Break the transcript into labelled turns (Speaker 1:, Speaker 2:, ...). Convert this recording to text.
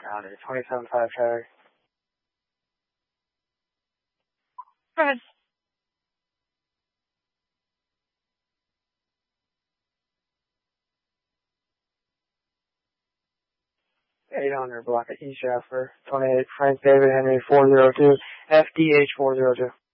Speaker 1: Pounder, 27-5 traffic.
Speaker 2: Go ahead.
Speaker 1: 800 block at East Jasper, 28 Frank David Henry 402, FDH 402.